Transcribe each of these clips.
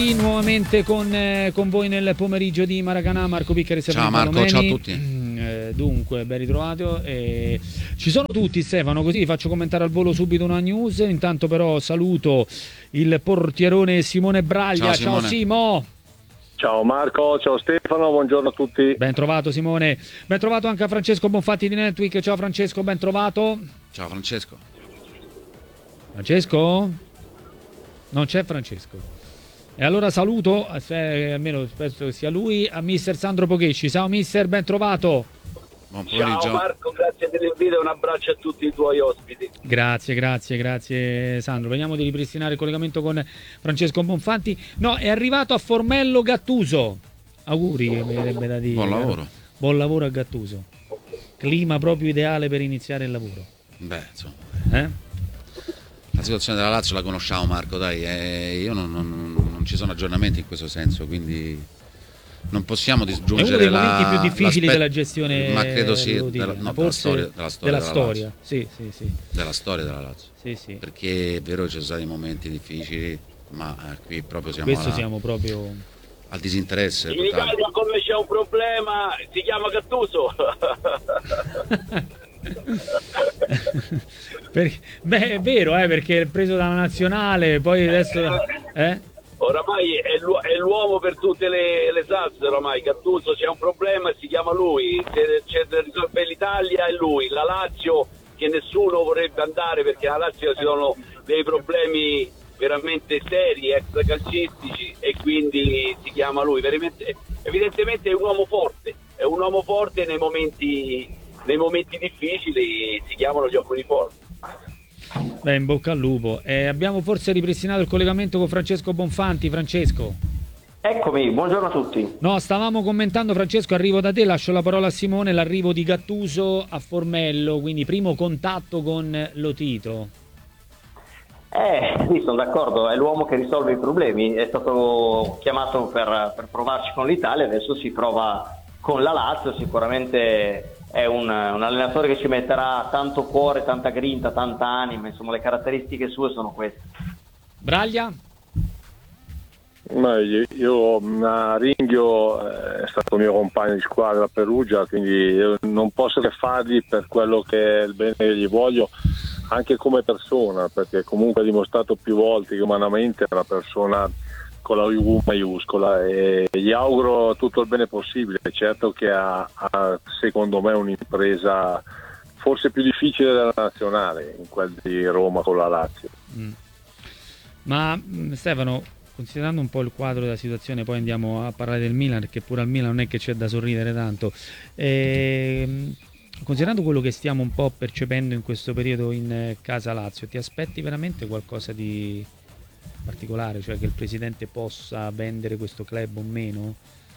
Nuovamente con voi nel pomeriggio di Maracanã, Marco Piccheri e Stefano Marco, Palomeni. ciao a tutti. Dunque, ben ritrovato. Ci sono tutti, Stefano, così faccio commentare al volo subito una news. Intanto però saluto il portierone Simone Braglia. Ciao Simo. Ciao Marco, ciao Stefano, buongiorno a tutti. Ben trovato Simone. Ben trovato anche a Francesco Bonfatti di Netweek. Ciao Francesco, ben trovato. Ciao Francesco. Francesco? Non c'è Francesco. E allora saluto, almeno penso che sia lui, a mister Sandro Poghesci. Ciao mister, ben trovato. Buon pomeriggio. Ciao Marco, grazie dell'invito e un abbraccio a tutti i tuoi ospiti. Grazie Sandro. Veniamo di ripristinare il collegamento con Francesco Bonfanti. No, è arrivato a Formello Gattuso. Auguri, mi verrebbe da dire. Buon lavoro. Buon lavoro a Gattuso. Clima proprio ideale per iniziare il lavoro. Beh, insomma. La situazione della Lazio la conosciamo, Marco, dai, io non ci sono aggiornamenti in questo senso, quindi non possiamo disgiungere è uno dei momenti più difficili della gestione, ma credo sì, della storia. Sì. Della storia della Lazio. Sì. Perché è vero che ci sono stati momenti difficili, ma qui proprio siamo proprio al disinteresse. In Italia come c'è un problema si chiama Gattuso. Beh, è vero, perché è preso dalla nazionale, poi adesso Oramai è l'uomo per tutte le salse. Oramai Gattuso, c'è un problema, si chiama lui. Se risolve l'Italia è lui. La Lazio, che nessuno vorrebbe andare perché la Lazio si sono dei problemi veramente seri extracalcistici e quindi si chiama lui. Evidentemente è un uomo forte nei momenti difficili, si chiamano gli uomini forti. Beh, in bocca al lupo. Abbiamo forse ripristinato il collegamento con Francesco Bonfanti. Francesco. Eccomi, buongiorno a tutti. No, stavamo commentando, Francesco, arrivo da te, lascio la parola a Simone, l'arrivo di Gattuso a Formello, quindi primo contatto con Lotito. Sì, sono d'accordo, è l'uomo che risolve i problemi, è stato chiamato per provarci con l'Italia, adesso si prova con la Lazio, sicuramente è un allenatore che ci metterà tanto cuore, tanta grinta, tanta anima, insomma le caratteristiche sue sono queste. Braglia? Io Ringhio è stato mio compagno di squadra a Perugia, quindi io non posso che fargli per quello che è il bene che gli voglio, anche come persona, perché comunque ha dimostrato più volte che umanamente è una persona con la U maiuscola e gli auguro tutto il bene possibile. Certo che ha secondo me un'impresa forse più difficile della nazionale, in quel di Roma con la Lazio. Ma Stefano, considerando un po' il quadro della situazione, poi andiamo a parlare del Milan, perché pure al Milan non è che c'è da sorridere tanto. Considerando quello che stiamo un po' percependo in questo periodo in casa Lazio, ti aspetti veramente qualcosa di particolare, cioè che il presidente possa vendere questo club o meno?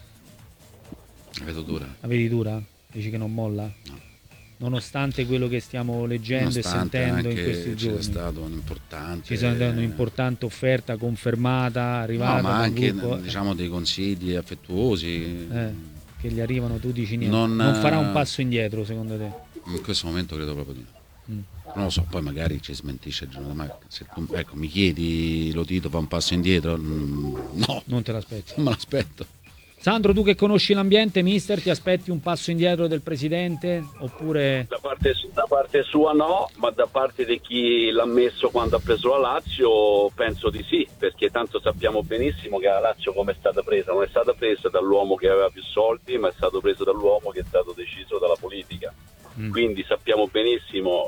La vedo dura. La vedi dura? Dici che non molla? No. Nonostante quello che stiamo leggendo e sentendo in questi giorni. C'è stato un importante. Ci sono un'importante offerta confermata, arrivata. No, ma anche gruppo, diciamo dei consigli affettuosi. Che gli arrivano, tu dici niente. Non farà un passo indietro secondo te? In questo momento credo proprio di no. Non lo so, poi magari ci smentisce il giorno domani. Se tu mi chiedi Lotito fa un passo indietro, no. Non te l'aspetti? Non me l'aspetto. Sandro, tu che conosci l'ambiente, mister, ti aspetti un passo indietro del presidente? Oppure Da parte sua no, ma da parte di chi l'ha messo quando ha preso la Lazio penso di sì, perché tanto sappiamo benissimo che la Lazio come è stata presa, non è stata presa dall'uomo che aveva più soldi, ma è stato preso dall'uomo che è stato deciso dalla politica. Quindi sappiamo benissimo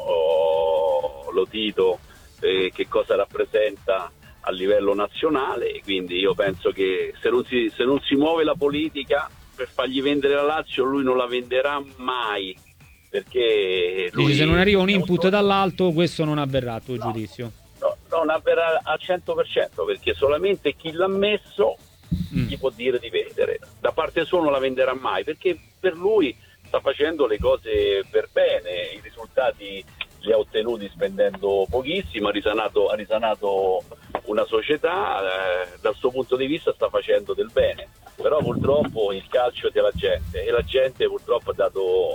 Lotito che cosa rappresenta a livello nazionale, quindi io penso che se non si muove la politica per fargli vendere la Lazio, lui non la venderà mai, perché lui, se non arriva un input dall'alto questo non avverrà a tuo giudizio? No, non avverrà al 100%, perché solamente chi l'ha messo gli può dire di vendere. Da parte sua non la venderà mai, perché per lui sta facendo le cose per bene, i risultati li ha ottenuti spendendo pochissimo, ha risanato una società, dal suo punto di vista sta facendo del bene, però purtroppo il calcio è della gente e la gente purtroppo ha dato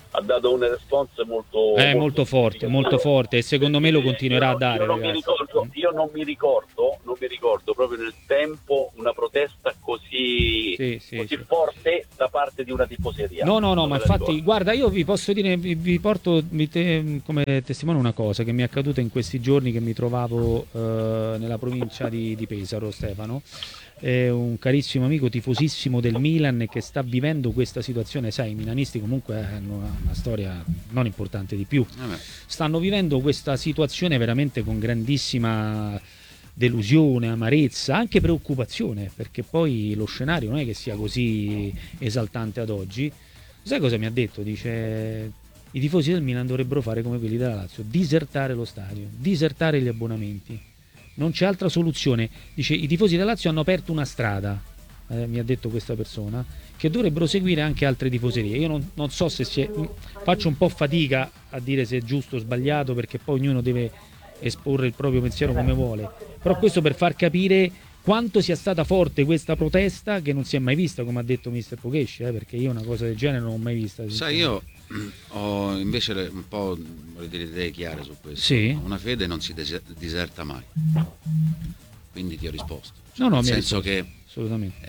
ha dato un response molto forte, e secondo me lo continuerà a dare. Io non mi ricordo proprio nel tempo una protesta così forte da parte di una tifoseria. No, ma infatti, guarda, io vi posso dire, vi porto come testimone una cosa che mi è accaduta in questi giorni, che mi trovavo nella provincia di Pesaro, Stefano. È un carissimo amico tifosissimo del Milan che sta vivendo questa situazione. Sai, i milanisti comunque hanno una storia non importante di più, stanno vivendo questa situazione veramente con grandissima delusione, amarezza, anche preoccupazione, perché poi lo scenario non è che sia così esaltante ad oggi. Sai cosa mi ha detto? Dice: i tifosi del Milan dovrebbero fare come quelli della Lazio, disertare lo stadio, disertare gli abbonamenti. Non c'è altra soluzione. Dice: i tifosi della Lazio hanno aperto una strada, mi ha detto questa persona, che dovrebbero seguire anche altre tifoserie. Io non so se faccio un po' fatica a dire se è giusto o sbagliato, perché poi ognuno deve esporre il proprio pensiero come vuole, però questo per far capire quanto sia stata forte questa protesta, che non si è mai vista, come ha detto mister Pocesci, perché io una cosa del genere non l'ho mai vista. Sai, io ho invece un po', voglio dire, idee chiare su questo. Sì. Una fede non si diserta mai, quindi ti ho risposto, nel senso che assolutamente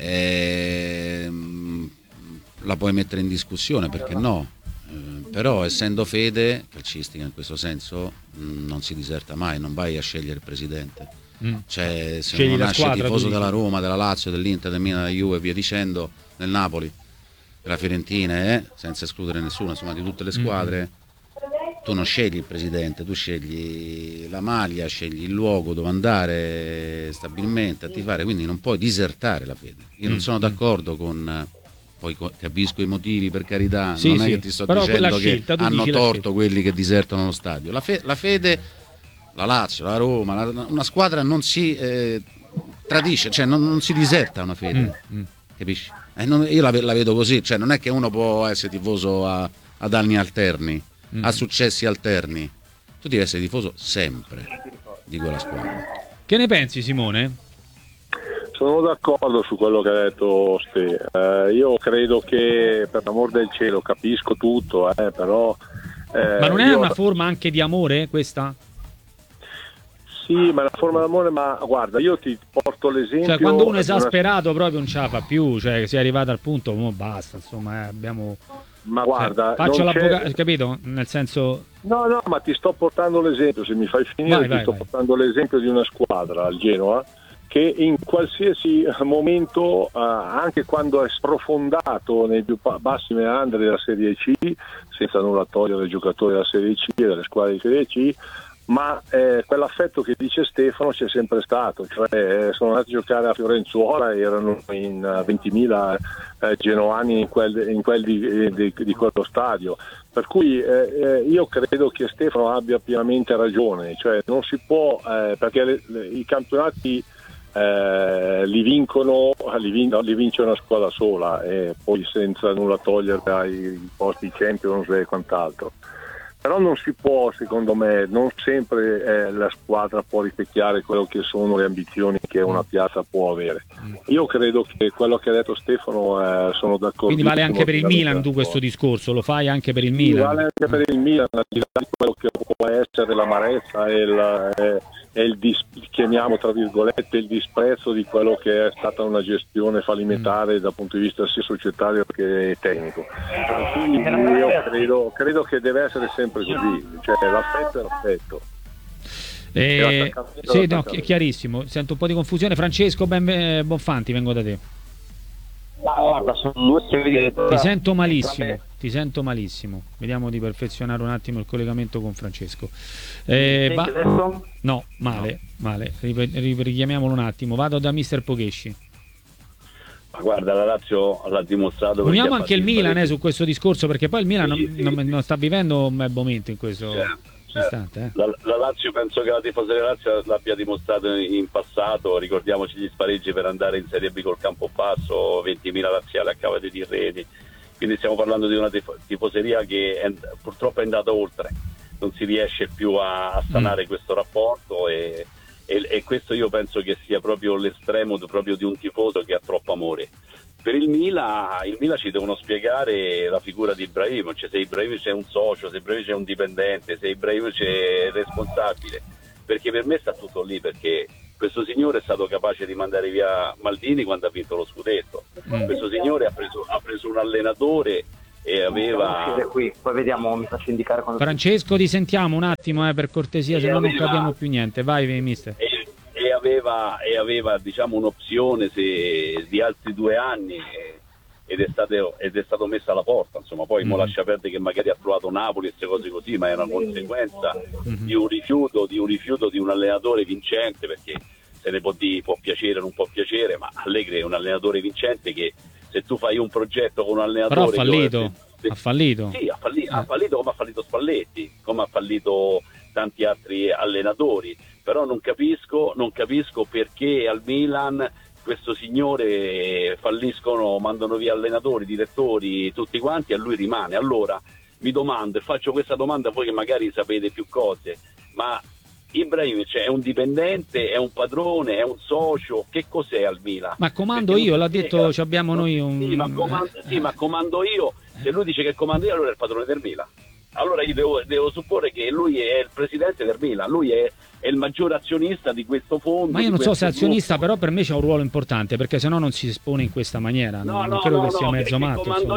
la puoi mettere in discussione, perché no, però essendo fede calcistica in questo senso non si diserta mai, non vai a scegliere il presidente. Cioè, se scegli non la nasce squadra, tifoso della Roma, della Lazio, dell'Inter, del Milan, della Juve e via dicendo, del Napoli, della Fiorentina, senza escludere nessuno, insomma di tutte le squadre, tu non scegli il presidente, tu scegli la maglia, scegli il luogo dove andare stabilmente a tifare, quindi non puoi disertare la fede. Io non sono d'accordo con, poi capisco i motivi, per carità, non è che ti sto dicendo che hanno torto quelli che disertano lo stadio. La fede, la Lazio, la Roma, una squadra non si tradisce, cioè non si diserta una fede, capisci? Io la vedo così, cioè non è che uno può essere tifoso ad anni alterni, a successi alterni, tu devi essere tifoso sempre di quella squadra. Che ne pensi, Simone? Sono d'accordo su quello che ha detto Ste. Io credo che, per l'amor del cielo, capisco tutto, però ma non è una forma anche di amore questa? Sì, ma è una forma d'amore, ma guarda, io ti porto l'esempio. Cioè, quando uno è esasperato proprio non ce la fa più, cioè si è arrivato al punto, basta, insomma, abbiamo. Ma guarda, faccio l'avvocato, capito? Nel senso. No, ma ti sto portando l'esempio, se mi fai finire, vai. Portando l'esempio di una squadra, il Genoa, che in qualsiasi momento, anche quando è sprofondato nei più bassi meandri della Serie C, senza nulla togliere ai giocatori della Serie C e delle squadre di Serie C, ma quell'affetto che dice Stefano c'è sempre stato, cioè sono andati a giocare a Fiorenzuola e erano in 20.000 genoani in quel di quello stadio, per cui io credo che Stefano abbia pienamente ragione, cioè non si può, perché i campionati li vince una squadra sola, e poi senza nulla togliere ai posti Champions e quant'altro. Però non si può, secondo me, non sempre la squadra può rispecchiare quello che sono le ambizioni che una piazza può avere. Io credo che quello che ha detto Stefano sono d'accordo. Quindi vale anche per il Milan, tu questo discorso lo fai anche per il Milan? Vale anche per il Milan, al di là di quello che può essere l'amarezza e chiamiamo tra virgolette il disprezzo di quello che è stata una gestione fallimentare dal punto di vista sia societario che tecnico. Quindi io credo che deve essere sempre così, cioè l'affetto è l'affetto. Sì, no, chiarissimo. Sento un po' di confusione. Francesco Bonfanti, vengo da te. Guarda, sono ti sento malissimo. Vediamo di perfezionare un attimo il collegamento con Francesco. No, male. Richiamiamolo un attimo. Vado da mister Pocesci. Guarda, la Lazio l'ha dimostrato. Uniamo anche il Milan su questo discorso, perché poi il Milan non sta vivendo un bel momento in questo istante. La Lazio, penso che la tifoseria Lazio l'abbia dimostrato in passato. Ricordiamoci gli spareggi per andare in Serie B col campo basso, 20.000 laziali a cavate di reti. Quindi stiamo parlando di una tifoseria che purtroppo è andata oltre, non si riesce più a sanare questo rapporto e questo io penso che sia proprio l'estremo proprio di un tifoso che ha troppo amore, Per il Milan ci devono spiegare la figura di Ibrahimovic, cioè se Ibrahimovic è un socio, se Ibrahimovic è un dipendente, se Ibrahimovic è responsabile, perché per me sta tutto lì, perché questo signore è stato capace di mandare via Maldini quando ha vinto lo scudetto, questo signore ha preso un allenatore e aveva... Qui. Poi vediamo, mi faccio indicare quando... Francesco, ti sentiamo un attimo per cortesia, se no non capiamo più niente. Vai, mister. E aveva diciamo un'opzione di altri 2 anni ed è stato messo alla porta, insomma. Poi mo lascia perdere che magari ha trovato Napoli e queste cose così, ma è una conseguenza di un rifiuto di un allenatore vincente, perché se ne può piacere o non può piacere, ma Allegri è un allenatore vincente che se tu fai un progetto con un allenatore... Però ha fallito. Ha fallito. Sì, ha fallito come ha fallito Spalletti, come ha fallito tanti altri allenatori. Però non capisco perché al Milan questo signore falliscono, mandano via allenatori, direttori, tutti quanti, e lui rimane. Allora mi domando, e faccio questa domanda a voi che magari sapete più cose, ma Ibrahimovic è un dipendente, è un padrone, è un socio, che cos'è al Milan? Ma comando io, l'ha detto, ci abbiamo noi un... Sì, ma comando io, se lui dice che comando io, allora è il padrone del Milan. Allora io devo supporre che lui è il presidente del Milan, lui è il maggiore azionista di questo fondo. Ma io non so se è azionista, però per me c'è un ruolo importante, perché sennò non si espone in questa maniera. Non credo che sia mezzo matto. Comando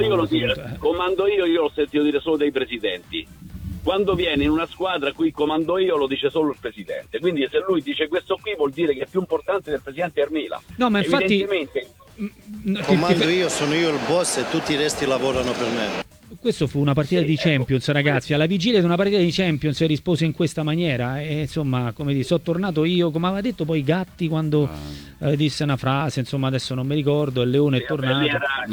io l'ho sentito dire solo dai presidenti. Quando viene in una squadra qui comando io, lo dice solo il presidente. Quindi se lui dice questo qui vuol dire che è più importante del presidente del Milan. No, ma infatti comando io, sono io il boss e tutti i resti lavorano per me. Questo fu una partita di Champions, ragazzi. Alla vigilia di una partita di Champions rispose in questa maniera. E insomma, come dire, sono tornato io, come aveva detto poi Gatti quando disse una frase, insomma, adesso non mi ricordo. Il Leone è tornato.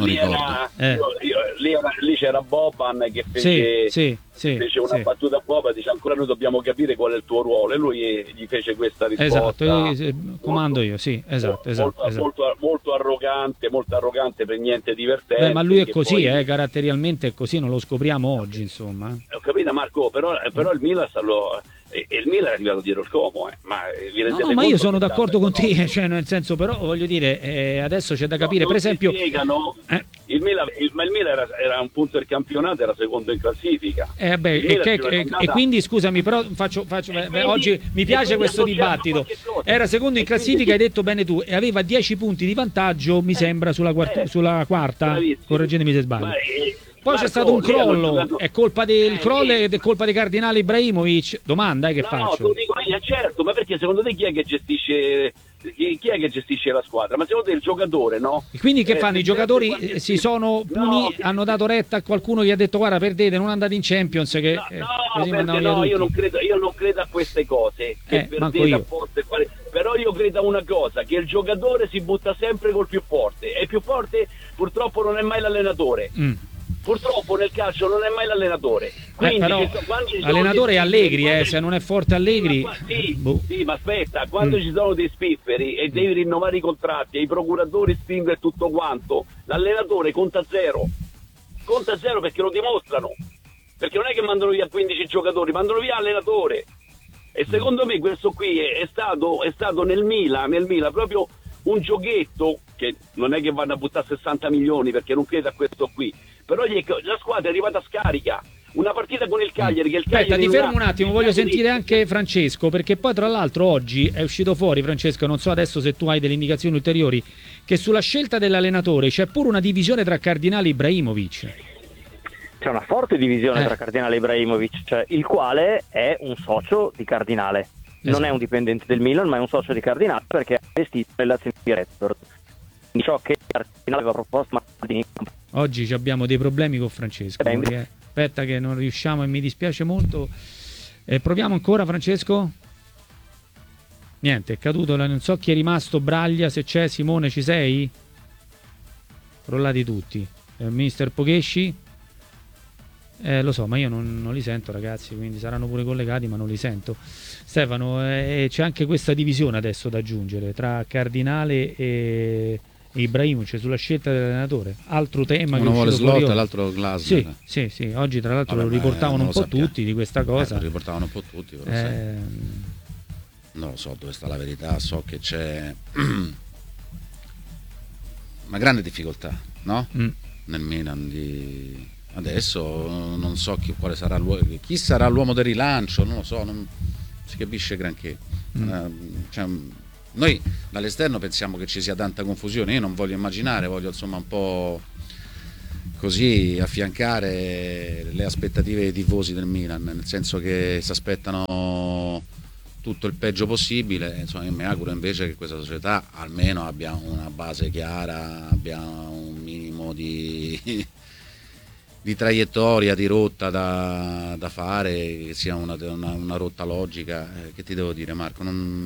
Lì c'era Boban che fece una battuta a Boban, dice ancora noi dobbiamo capire qual è il tuo ruolo, e lui gli fece questa risposta. Esatto, comando io, sì, esatto. Molto arrogante, per niente divertente. Ma lui è così, poi... caratterialmente è così, non lo scopriamo oggi, insomma. Ho capito, Marco, però il Milan il Milan è arrivato dietro il Como, ma ma io sono d'accordo con te, cioè nel senso, però voglio dire, adesso c'è da capire, per esempio il Milan era un punto del campionato, era secondo in classifica. E quindi scusami, però oggi mi piace questo dibattito. Era secondo in classifica, hai detto bene tu, e aveva 10 punti di vantaggio, mi sembra, sulla quarta. Correggetemi se sbaglio. Poi c'è stato un crollo, è colpa del crollo ed è colpa dei cardinali Ibrahimovic? Domanda, che faccio? No, dico io, certo, ma perché secondo te chi è che gestisce la squadra? Ma secondo te il giocatore, no? E quindi che fanno? I giocatori hanno dato retta a qualcuno che ha detto guarda, perdete, non andate in Champions, che io non credo a queste cose, che perdete a forte, però io credo a una cosa, che il giocatore si butta sempre col più forte, e il più forte purtroppo non è mai l'allenatore. Purtroppo nel calcio non è mai l'allenatore. Però l'allenatore è Allegri, se non è forte Allegri. Sì, ma aspetta, quando ci sono dei spifferi e devi rinnovare i contratti e i procuratori spingono e tutto quanto, l'allenatore conta zero perché lo dimostrano, perché non è che mandano via 15 giocatori, mandano via l'allenatore. E secondo me questo qui è stato nel Milan proprio un giochetto, che non è che vanno a buttare 60 milioni, perché non credo a questo qui, però la squadra è arrivata a scarica. Una partita con il Cagliari, che il Cagliari... Aspetta, ti fermo un attimo, voglio sentire anche Francesco, perché poi tra l'altro oggi è uscito fuori, Francesco, non so adesso se tu hai delle indicazioni ulteriori, che sulla scelta dell'allenatore c'è pure una divisione tra Cardinale e Ibrahimovic. C'è una forte divisione tra Cardinale e Ibrahimovic, cioè, il quale è un socio di Cardinale. Non è un dipendente del Milan, ma è un socio di Cardinale, perché ha gestito relazioni dirette. Ciò che Cardinale aveva proposto, oggi abbiamo dei problemi con Francesco. Aspetta che non riusciamo e mi dispiace molto. Proviamo ancora, Francesco? Niente, è caduto, non so chi è rimasto. Braglia, se c'è. Simone, ci sei? Rollati tutti. Mister Poghesci? Lo so, ma io non li sento, ragazzi, quindi saranno pure collegati, ma non li sento. Stefano, c'è anche questa divisione adesso da aggiungere tra Cardinale e Ibrahimovic sulla scelta dell'allenatore. Altro tema. Uno vuole Slot e l'altro Glasner. Sì, oggi tra l'altro lo riportavano un po' tutti di questa cosa. Lo riportavano un po' tutti, però non lo so dove sta la verità, so che c'è una grande difficoltà, no? Nel Milan adesso non so quale sarà chi sarà l'uomo del rilancio, non lo so, non si capisce granché. Cioè, noi dall'esterno pensiamo che ci sia tanta confusione, io non voglio immaginare, voglio insomma un po' così affiancare le aspettative dei tifosi del Milan, nel senso che si aspettano tutto il peggio possibile. Insomma, io mi auguro invece che questa società almeno abbia una base chiara, abbia un minimo di traiettoria, di rotta da fare, che sia una rotta logica. Che ti devo dire, Marco?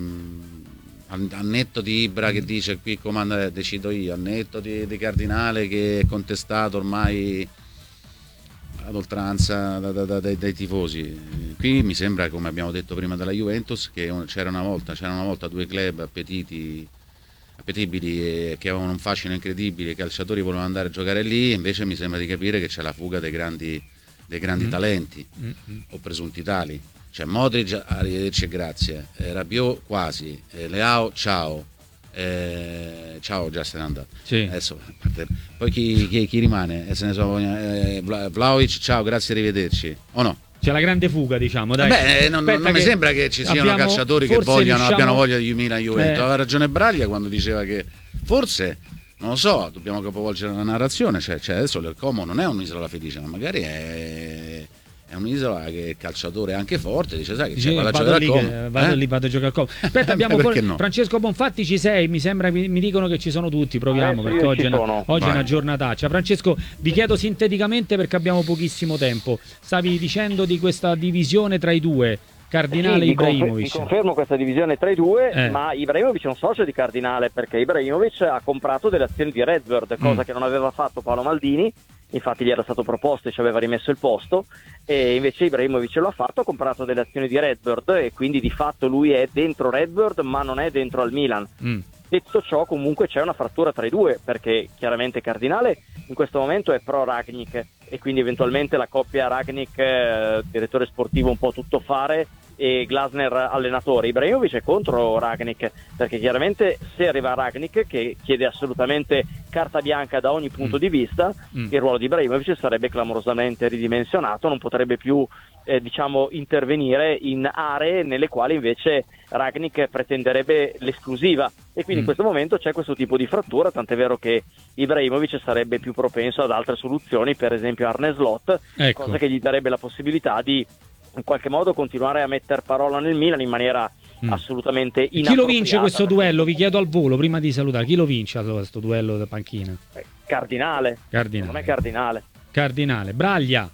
Al netto di Ibra che dice qui comanda, decido io, al netto di Cardinale che è contestato ormai ad oltranza dai tifosi, qui mi sembra, come abbiamo detto prima della Juventus, che c'erano una volta due club appetibili e che avevano un fascino incredibile, i calciatori volevano andare a giocare lì, invece mi sembra di capire che c'è la fuga dei grandi talenti o presunti tali. Cioè Modric, arrivederci e grazie, Rabiot quasi, Leao ciao, ciao, già se n'è andato. Sì. Adesso, poi chi rimane? Se ne so, Vlahovic ciao, grazie, arrivederci, o no? C'è la grande fuga, diciamo, dai. Non mi sembra che ci siano calciatori che abbiano voglia di Milan Juventus. Aveva ragione Braglia quando diceva che forse, non lo so, dobbiamo capovolgere la narrazione, cioè adesso il Como non è un'isola felice, ma magari è un'isola che il calciatore è anche forte, dice sai che c'è, vado a giocare al Como. Vado a giocare al Como. Aspetta, abbiamo no? Francesco Bonfatti, ci sei? Mi sembra, mi dicono che ci sono tutti, proviamo perché oggi è una giornataccia. Francesco, vi chiedo sinteticamente perché abbiamo pochissimo tempo. Stavi dicendo di questa divisione tra i due, Cardinale e Ibrahimovic. Vi confermo questa divisione tra i due, ma Ibrahimovic è un socio di Cardinale perché Ibrahimovic ha comprato delle azioni di Redbird, cosa che non aveva fatto Paolo Maldini. Infatti gli era stato proposto e ci aveva rimesso il posto, e invece Ibrahimovic lo ha fatto, ha comprato delle azioni di Redbird e quindi di fatto lui è dentro Redbird ma non è dentro al Milan. Detto ciò, comunque c'è una frattura tra i due, perché chiaramente Cardinale in questo momento è pro Rangnick e quindi eventualmente la coppia Rangnick direttore sportivo un po' tuttofare e Glasner allenatore. Ibrahimovic è contro Rangnick perché chiaramente se arriva Rangnick, che chiede assolutamente carta bianca da ogni punto di vista, il ruolo di Ibrahimovic sarebbe clamorosamente ridimensionato, non potrebbe più intervenire in aree nelle quali invece Rangnick pretenderebbe l'esclusiva, e quindi in questo momento c'è questo tipo di frattura, tant'è vero che Ibrahimovic sarebbe più propenso ad altre soluzioni, per esempio Arne Slot, cosa che gli darebbe la possibilità di in qualche modo continuare a mettere parola nel Milan in maniera assolutamente inappropriata. Chi lo vince questo duello? Vi chiedo al volo prima di salutare, chi lo vince questo duello da panchina? Cardinale. Non è Cardinale. Braglia.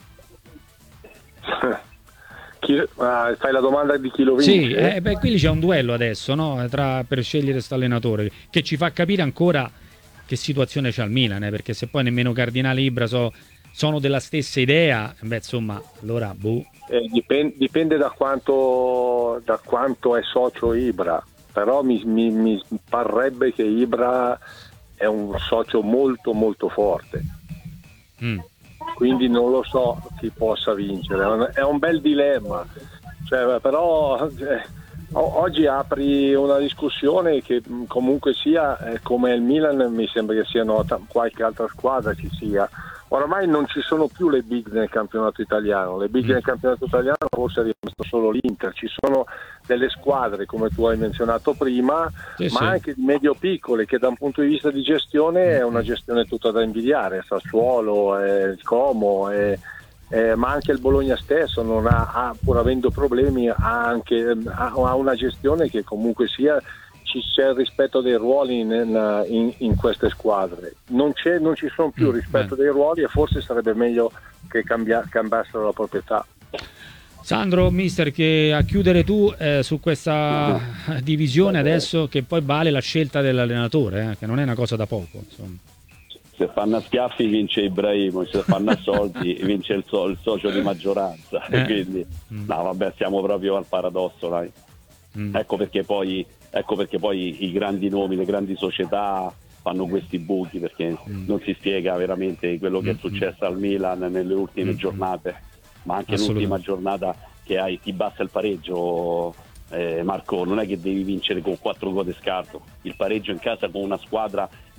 Fai la domanda di chi lo vince? Sì, qui c'è un duello adesso, no? Per scegliere questo allenatore, che ci fa capire ancora che situazione c'ha il Milan, perché se poi nemmeno Cardinale e Ibra sono della stessa idea, insomma, allora dipende da quanto è socio Ibra, però mi parrebbe che Ibra è un socio molto molto forte, quindi non lo so chi possa vincere, è un bel dilemma, però oggi apri una discussione che comunque sia, come il Milan mi sembra che siano qualche altra squadra ci sia. Oramai non ci sono più le big nel campionato italiano, le big nel campionato italiano forse è rimasto solo l'Inter, ci sono delle squadre come tu hai menzionato prima, ma anche medio-piccole, che da un punto di vista di gestione è una gestione tutta da invidiare, Sassuolo, il Como, ma anche il Bologna stesso non pur avendo problemi ha una gestione che comunque sia c'è il rispetto dei ruoli in queste squadre, non ci sono più rispetto dei ruoli, e forse sarebbe meglio che cambiassero la proprietà. Sandro, mister, che a chiudere tu su questa divisione adesso, che poi vale la scelta dell'allenatore, che non è una cosa da poco, insomma. Se fanno a schiaffi vince Ibrahimovic, se fanno a soldi vince il socio di maggioranza, quindi no, vabbè, siamo proprio al paradosso, dai. Ecco perché poi i grandi nomi, le grandi società fanno questi buchi, perché non si spiega veramente quello che è successo al Milan nelle ultime giornate, ma anche l'ultima giornata che ti basta il pareggio, Marco, non è che devi vincere con 4 gol di scarto, il pareggio in casa con una squadra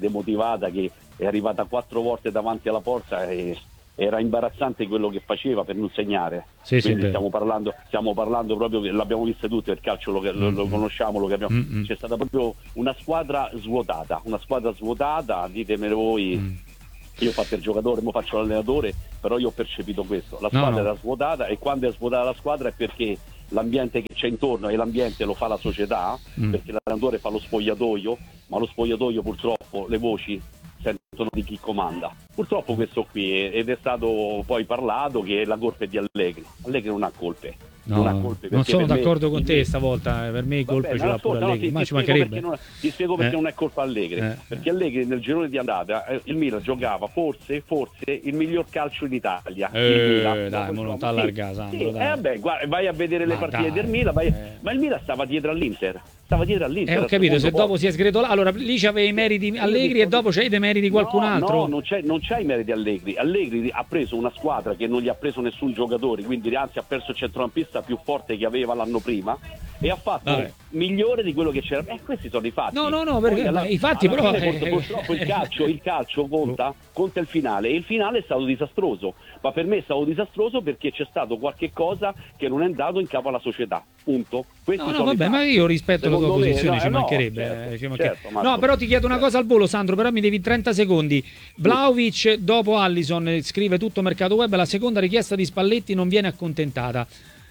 demotivata, che è arrivata 4 volte davanti alla porta e era imbarazzante quello che faceva per non segnare. Quindi stiamo parlando proprio, che l'abbiamo visto tutti, il calcio lo conosciamo, lo capiamo. C'è stata proprio una squadra svuotata, ditemelo voi. Io ho fatto il giocatore, ora faccio l'allenatore, però io ho percepito questo, la squadra era svuotata, e quando è svuotata la squadra è perché l'ambiente che c'è intorno, e l'ambiente lo fa la società, perché l'allenatore fa lo spogliatoio, ma lo spogliatoio purtroppo le voci sentono di chi comanda. Purtroppo questo qui, ed è stato poi parlato che la colpa è di Allegri. Allegri non ha colpe. Non sono d'accordo con te stavolta, per me i colpe ce l'ha pure Allegri, ma ci mancherebbe. Ti spiego perché non è colpa Allegri, perché Allegri nel girone di andata il Milan giocava forse il miglior calcio in Italia. Dai, non t'allarga, Sandro, dai. Vai a vedere le partite del Milan, ma il Milan stava dietro all'Inter. Ho capito, se dopo si è sgretolato, allora lì c'aveva i meriti Allegri e dopo c'è i meriti qualcun altro. No, non c'è i meriti Allegri. Allegri ha preso una squadra che non gli ha preso nessun giocatore, quindi anzi ha perso il centrocampista più forte che aveva l'anno prima, e ha fatto migliore di quello che c'era. Questi sono i fatti. No, perché i fatti però purtroppo il calcio conta il finale, e il finale è stato disastroso, ma per me è stato disastroso perché c'è stato qualche cosa che non è andato in capo alla società, punto. Ma io rispetto la tua posizione, ci mancherebbe. Certo, no, però ti chiedo una cosa al volo, Sandro, però mi devi 30 secondi. Vlahovic dopo Allison, scrive Tutto Mercato Web, la seconda richiesta di Spalletti non viene accontentata.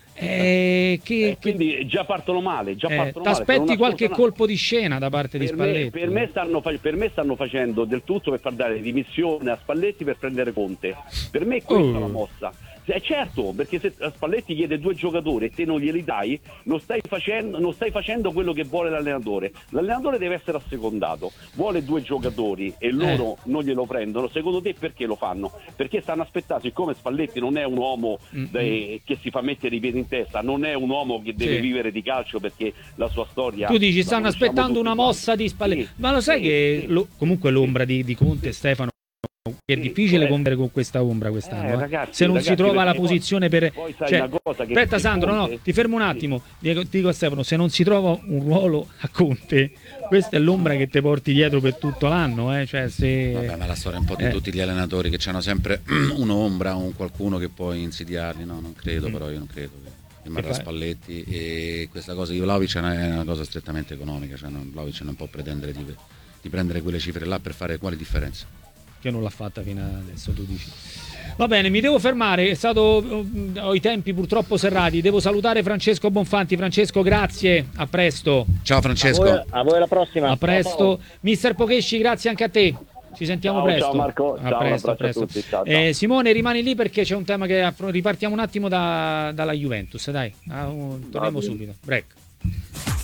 Quindi già partono male. T'aspetti qualche colpo di scena da parte di Spalletti? Per me stanno facendo del tutto per far dare dimissione a Spalletti per prendere Conte. Per me questa è la mossa. Certo, perché se Spalletti chiede 2 giocatori e te non glieli dai, non stai facendo quello che vuole l'allenatore. L'allenatore deve essere assecondato, vuole 2 giocatori e loro non glielo prendono. Secondo te perché lo fanno? Perché stanno aspettando, siccome Spalletti non è un uomo che si fa mettere i piedi in testa, non è un uomo che deve vivere di calcio, perché la sua storia... Tu dici stanno aspettando una mossa di Spalletti, ma lo sai che comunque l'ombra di Conte, Stefano, è difficile convivere con questa ombra quest'anno, ragazzi, se non si trova la posizione per... aspetta Sandro, Conte... ti fermo un attimo, dico a Stefano, se non si trova un ruolo a Conte, questa è l'ombra che ti porti dietro per tutto l'anno, Vabbè, ma la storia è un po' di tutti gli allenatori che hanno sempre un'ombra, qualcuno che può insidiarli. No, non credo, però io non credo che rimarrà Spalletti, e questa cosa di Vlahovic è una cosa strettamente economica, Vlahovic non può pretendere di prendere quelle cifre là per fare quali differenze? Che non l'ha fatta fino adesso, tu dici. Va bene, mi devo fermare, ho i tempi purtroppo serrati, devo salutare Francesco Bonfanti. Francesco, grazie, a presto. Ciao Francesco. A voi alla prossima. A presto. Ciao. Mister Pocesci, grazie anche a te. Ci sentiamo presto. Ciao Marco, a presto. A tutti. Ciao. Simone, rimani lì perché c'è un tema che ripartiamo un attimo dalla Juventus, dai. Torniamo subito. Break.